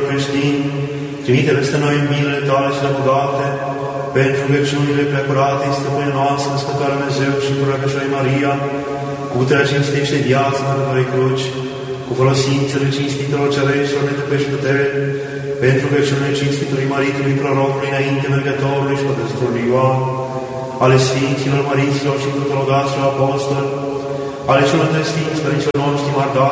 creștini, trimite peste noi milele Tale cele bogate, pentru rugăciunile preacurate, stăpâne noastră, Născătoarea Dumnezeu și Curăcășoarei Maria, cu puterea cinstește viața Mărătorii Cruci, cu folosințele cinstitelor cereștilor de trupești putere, pentru rugăciunile cinstitului Maritului Prorocului înainte mergătorului și Pătăstorului Ioan, ale Sfinților, Măriților și Protologaților Apostoli, ale celor de Sfinți Părinților noștri,